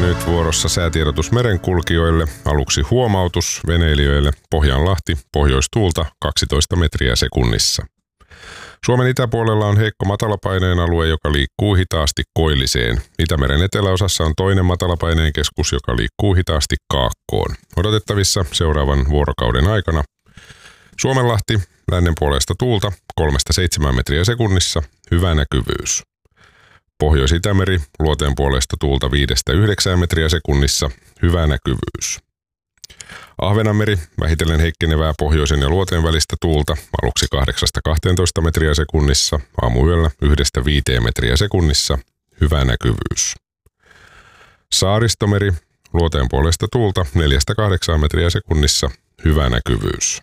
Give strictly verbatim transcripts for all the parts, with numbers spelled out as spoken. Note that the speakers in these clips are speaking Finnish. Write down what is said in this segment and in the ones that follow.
nyt vuorossa säätiedotus merenkulkijoille. Aluksi huomautus veneilijöille. Pohjanlahti, pohjoistuulta kaksitoista metriä sekunnissa. Suomen itäpuolella on heikko matalapaineen alue, joka liikkuu hitaasti koilliseen. Itämeren eteläosassa on toinen matalapaineen keskus, joka liikkuu hitaasti kaakkoon. Odotettavissa seuraavan vuorokauden aikana Suomenlahti, lännen puolesta tuulta kolmesta seitsemään metriä sekunnissa, hyvä näkyvyys. Pohjois-Itämeri, luoteen puolesta tuulta viidestä yhdeksään metriä sekunnissa, hyvä näkyvyys. Ahvenanmeri, vähitellen heikkenevää pohjoisen ja luoteen välistä tuulta, aluksi kahdeksasta kahteentoista metriä sekunnissa, aamuyöllä yhdestä viiteen metriä sekunnissa, hyvä näkyvyys. Saaristomeri, luoteen puolesta tuulta neljästä kahdeksaan metriä sekunnissa, hyvä näkyvyys.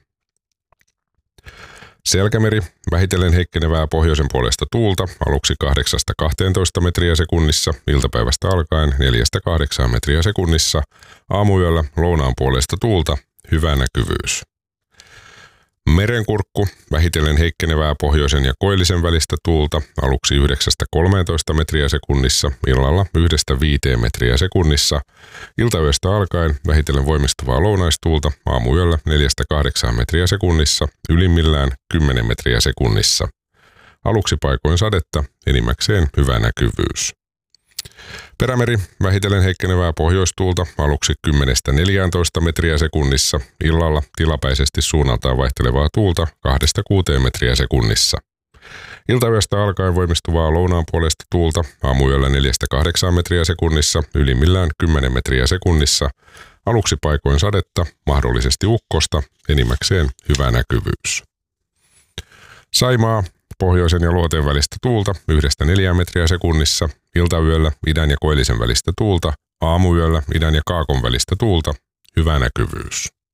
Selkämeri, vähitellen heikkenevää pohjoisen puolesta tuulta, aluksi kahdeksasta kahteentoista metriä sekunnissa, iltapäivästä alkaen neljästä kahdeksaan metriä sekunnissa, aamuyöllä lounaan puolesta tuulta, hyvä näkyvyys. Merenkurkku, vähitellen heikkenevää pohjoisen ja koillisen välistä tuulta, aluksi yhdeksästä kolmeentoista metriä sekunnissa, illalla yhdestä viiteen metriä sekunnissa, iltayöstä alkaen vähitellen voimistuvaa lounaistuulta, aamuyöllä neljästä kahdeksaan metriä sekunnissa, ylimmillään kymmenen metriä sekunnissa. Aluksi paikoin sadetta, enimmäkseen hyvä näkyvyys. Perämeri, vähitellen heikkenevää pohjoistuulta, aluksi kymmenestä neljääntoista metriä sekunnissa, illalla tilapäisesti suunnaltaan vaihtelevaa tuulta kahdesta kuuteen metriä sekunnissa. Iltayöstä alkaen voimistuvaa lounaan puolesta tuulta, aamuyöllä neljästä kahdeksaan metriä sekunnissa, ylimmillään kymmenen metriä sekunnissa, aluksi paikoin sadetta, mahdollisesti ukkosta, enimmäkseen hyvä näkyvyys. Saimaa, pohjoisen ja luoteen välistä tuulta yhdestä neljään metriä sekunnissa, iltayöllä idän ja koillisen välistä tuulta, aamuyöllä idän ja kaakon välistä tuulta, hyvä näkyvyys.